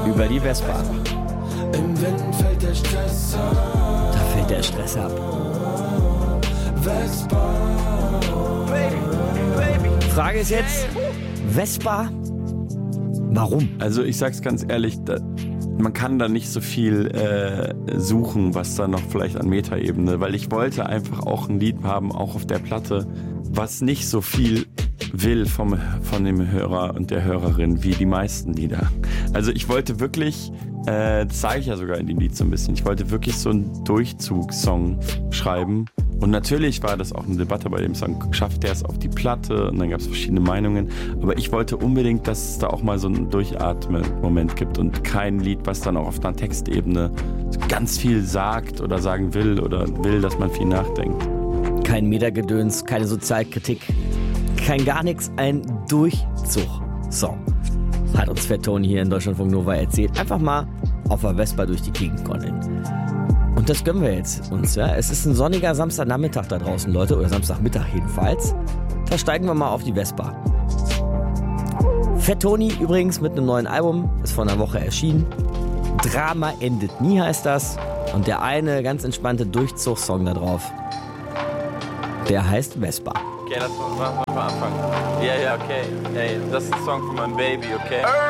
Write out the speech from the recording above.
über die Vespa. Im Wind fällt der Stress ab. Da fällt der Stress ab. Vespa. Frage ist jetzt, Vespa, warum? Also ich sag's ganz ehrlich, man kann da nicht so viel suchen, was da noch vielleicht an Metaebene, weil ich wollte einfach auch ein Lied haben, auch auf der Platte, was nicht so viel will von dem Hörer und der Hörerin wie die meisten Lieder. Also ich wollte wirklich, das sage ich ja sogar in dem Lied so ein bisschen, ich wollte wirklich so einen Durchzugssong schreiben. Und natürlich war das auch eine Debatte bei dem Song, schafft der es auf die Platte? Und dann gab es verschiedene Meinungen. Aber ich wollte unbedingt, dass es da auch mal so einen Durchatmen-Moment gibt und kein Lied, was dann auch auf einer Textebene ganz viel sagt oder sagen will oder will, dass man viel nachdenkt. Kein Metagedöns, keine Sozialkritik, kein gar nichts, ein Durchzug-Song. Hat uns Fat Tony hier in Deutschlandfunk Nova erzählt. Einfach mal auf der Vespa durch die Gegend gondeln. Und das gönnen wir jetzt uns. Ja? Es ist ein sonniger Samstagnachmittag da draußen, Leute, oder Samstagmittag jedenfalls. Da steigen wir mal auf die Vespa. Fat Tony übrigens mit einem neuen Album, ist vor einer Woche erschienen. Drama endet nie heißt das. Und der eine ganz entspannte Durchzugssong da drauf, der heißt Vespa. Okay, lass mal anfangen. Ja, okay. Hey, das ist ein Song für mein Baby, okay?